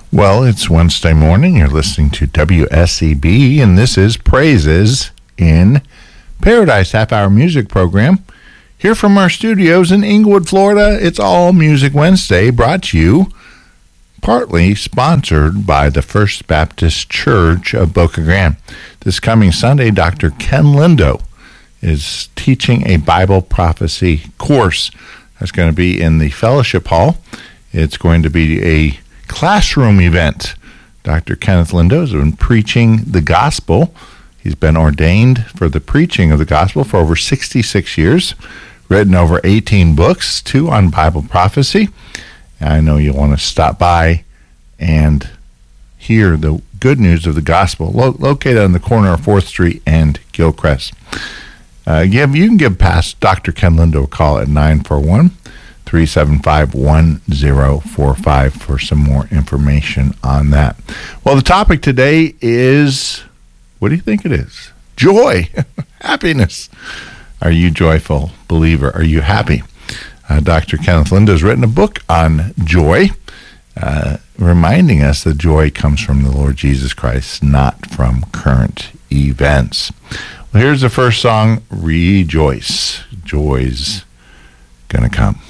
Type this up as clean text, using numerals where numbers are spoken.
Well, it's Wednesday morning. You're listening to WSEB, and this is Praises in Paradise, half-hour music program. Here from our studios in Inglewood, Florida, it's All Music Wednesday, brought to you, partly sponsored by the First Baptist Church of Boca Grande. This coming Sunday, Dr. Ken Lindo is teaching a Bible prophecy course. That's going to be in the Fellowship Hall. It's going to be a classroom event. Dr. Kenneth Lindo has been preaching the gospel. He's been ordained for the preaching of the gospel for over 66 years, written over 18 books, 2 on Bible prophecy. I know you'll want to stop by and hear the good news of the gospel, located on the corner of 4th Street and Gilchrist. You can give past Dr. Ken Lindo a call at 941-375-1045 for some more information on that. Well, the topic today is, what do you think it is? Joy, happiness. Are you joyful, believer? Are you happy? Dr. Kenneth Lindo has written a book on joy, reminding us that joy comes from the Lord Jesus Christ, not from current events. Well, here's the first song, Rejoice. Joy's gonna come.